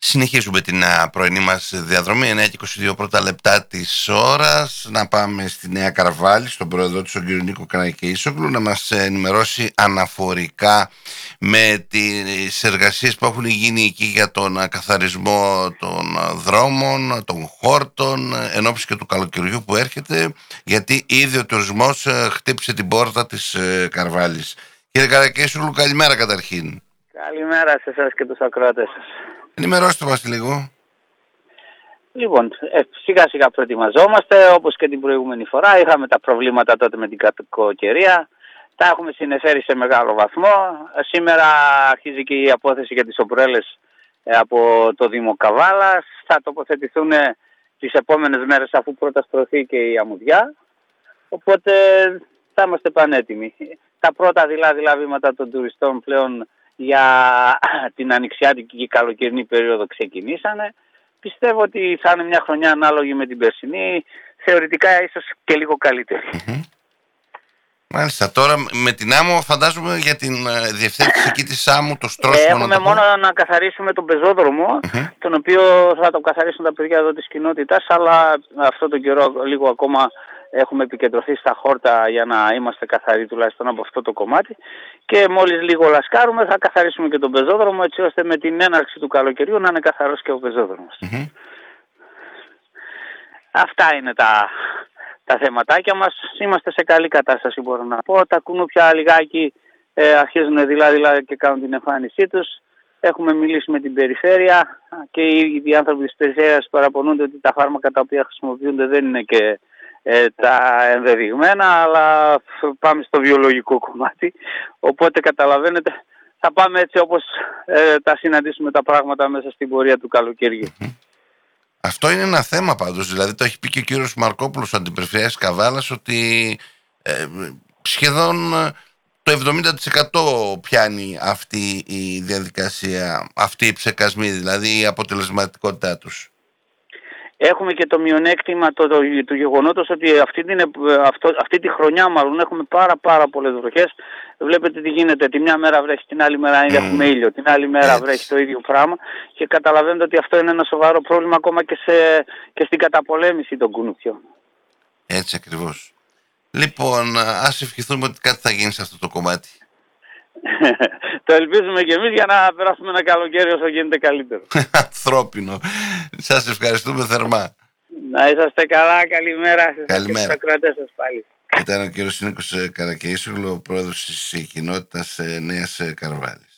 Συνεχίζουμε την πρωινή μας διαδρομή, 9 και 22 πρώτα λεπτά της ώρας. Να πάμε στη Νέα Καρβάλη, στον πρόεδρο του, τον κύριο Νίκο Καρακεΐσογλου, να μας ενημερώσει αναφορικά με τις εργασίες που έχουν γίνει εκεί για τον καθαρισμό των δρόμων, των χόρτων, εν ώψη και του καλοκαιριού που έρχεται, γιατί ήδη ο τουρισμός χτύπησε την πόρτα της Καρβάλης. Κύριε Καρακεΐσογλου, καλημέρα καταρχήν. Καλημέρα σε εσάς και τους ακροατές σας. Ενημερώστε μας λίγο. Λοιπόν, σιγά σιγά προετοιμαζόμαστε, όπως και την προηγούμενη φορά. Είχαμε τα προβλήματα τότε με την κακοκαιρία. Τα έχουμε συνεφέρει σε μεγάλο βαθμό. Σήμερα αρχίζει και η απόθεση για τις ομπρέλες από το Δήμο Καβάλας. Θα τοποθετηθούν τις επόμενες μέρες αφού πρώτα στρωθεί και η αμμουδιά. Οπότε θα είμαστε πανέτοιμοι. Τα πρώτα δειλά βήματα των τουριστών πλέον για την ανοιξιάτικη και καλοκαιρινή περίοδο ξεκινήσανε. Πιστεύω ότι θα είναι μια χρονιά ανάλογη με την περσινή, θεωρητικά ίσως και λίγο καλύτερη. Μάλιστα, τώρα με την άμμο φαντάζομαι για την διευθέτηση εκεί της άμμου, το στρώσιμο. Έχουμε μόνο να καθαρίσουμε τον πεζόδρομο, τον οποίο θα το καθαρίσουν τα παιδιά εδώ της κοινότητας, αλλά αυτό τον καιρό λίγο ακόμα έχουμε επικεντρωθεί στα χόρτα για να είμαστε καθαροί τουλάχιστον από αυτό το κομμάτι και μόλις λίγο λασκάρουμε θα καθαρίσουμε και τον πεζόδρομο έτσι ώστε με την έναρξη του καλοκαιριού να είναι καθαρός και ο πεζόδρομος. Αυτά είναι τα θεματάκια μας. Είμαστε σε καλή κατάσταση μπορώ να πω. Τα κουνούπια λιγάκι αρχίζουν δειλά και κάνουν την εμφάνισή τους. Έχουμε μιλήσει με την περιφέρεια και οι άνθρωποι της περιφέρειας παραπονούνται ότι τα φάρμακα τα οποία χρησιμοποιούνται δεν είναι και τα ενδεδειγμένα, αλλά πάμε στο βιολογικό κομμάτι. Οπότε καταλαβαίνετε, θα πάμε έτσι όπως τα συναντήσουμε τα πράγματα μέσα στην πορεία του καλοκαιριού. Αυτό είναι ένα θέμα πάντως, δηλαδή το έχει πει και ο κύριος Μαρκόπουλος, ο αντιπεριφερειάρχης Καβάλας, ότι σχεδόν το 70% πιάνει αυτή η διαδικασία, αυτή η ψεκασμή, δηλαδή η αποτελεσματικότητά τους. Έχουμε και το μειονέκτημα του γεγονότος ότι αυτή τη χρονιά μάλλον έχουμε πάρα πολλές βροχές. Βλέπετε τι γίνεται, τη μια μέρα βρέχει, την άλλη μέρα έχουμε ήλιο, την άλλη μέρα βρέχει το ίδιο πράγμα και καταλαβαίνετε ότι αυτό είναι ένα σοβαρό πρόβλημα ακόμα και στην καταπολέμηση των κουνουπιών. Έτσι ακριβώς. Λοιπόν, ας ευχηθούμε ότι κάτι θα γίνει σε αυτό το κομμάτι. Το ελπίζουμε και εμείς για να περάσουμε ένα καλοκαίρι όσο γίνεται καλύτερο. Ανθρώπινο. Σας ευχαριστούμε θερμά. Να είσαστε καλά, καλημέρα. Καλημέρα. Και στους ακροατές σας πάλι. Ήταν ο κύριος Νίκος Καρακεΐσογλου, ο πρόεδρος της κοινότητας Νέας Καρβάλης.